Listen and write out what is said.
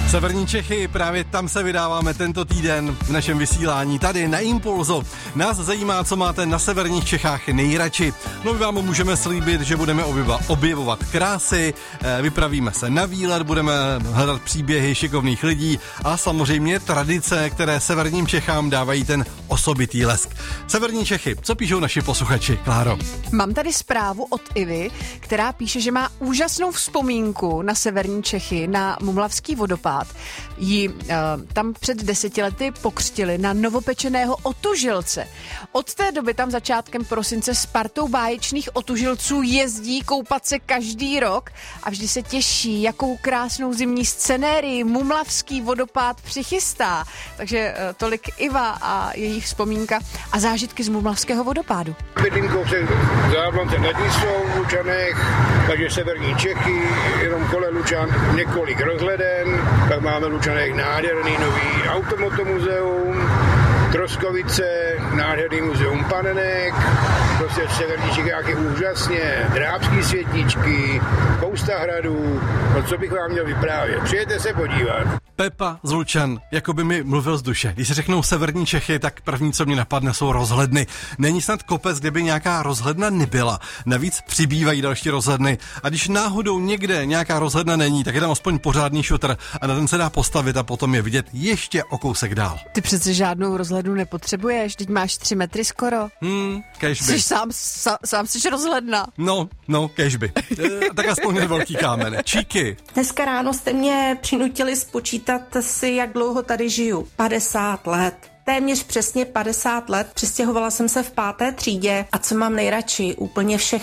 Severní Čechy, právě tam se vydáváme tento týden v našem vysílání. Tady na Impulzu nás zajímá, co máte na severních Čechách nejradši. No my vám můžeme slíbit, že budeme objevovat krásy, vypravíme se na výlet, budeme hledat příběhy šikovných lidí a samozřejmě tradice, které severním Čechám dávají ten osobitý lesk. Severní Čechy, co píšou naši posluchači, Kláro? Mám tady zprávu od Ivy, která píše, že má úžasnou vzpomínku na severní Čechy, na Mumlavský vodopád. Ji tam před 10 lety pokřtili na novopečeného otužilce. Od té doby tam začátkem prosince s partou báječných otužilců jezdí koupat se každý rok a vždy se těší, jakou krásnou zimní scenérii Mumlavský vodopád přichystá. Takže tolik Iva a její vzpomínka a zážitky z Mumlavského vodopádu. Bydlím kousek Záblonce nad Nisou v Lučanech, takže severní Čechy, jenom kolem Lučan několik rozhleden, pak máme v Lučanech nádherný nový automotomuzeum, Troskovice, nádherný muzeum panenek, prostě v severní Čechách je úžasně, drábský světničky, spousta hradů, no co bych vám měl vyprávět, přijďte se podívat. Pepa z Lučan, jako by mi mluvil z duše. Když se řeknou severní Čechy, tak první, co mě napadne, jsou rozhledny. Není snad kopec, kde by nějaká rozhledna nebyla. Navíc přibývají další rozhledny. A když náhodou někde nějaká rozhledna není, tak je tam aspoň pořádný šutr a na ten se dá postavit a potom je vidět ještě o kousek dál. Ty přece žádnou rozhlednu nepotřebuješ, teď máš 3 metry skoro. Kežby. Jsi sám jsi rozhledna. No, kežby. Tak aspoň ten velký kámen. Číky. Dneska ráno jste mě přinutili spočítat si, jak dlouho tady žiju. 50 let. Téměř přesně 50 let. Přestěhovala jsem se v 5. třídě a co mám nejradši, úplně